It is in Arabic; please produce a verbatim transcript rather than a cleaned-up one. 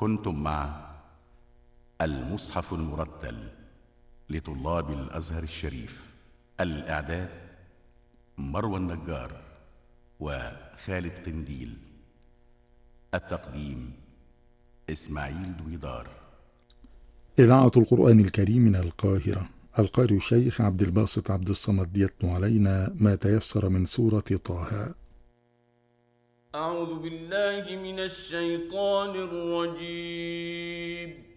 كنتم مع المصحف المرتل لطلاب الأزهر الشريف. الإعداد مروى النجار وخالد قنديل. التقديم إسماعيل دويدار. إذاعة القرآن الكريم من القاهرة. القارئ الشيخ عبد الباسط عبد الصمد يتلو علينا ما تيسر من سورة طه. أعوذ بالله من الشيطان الرجيم.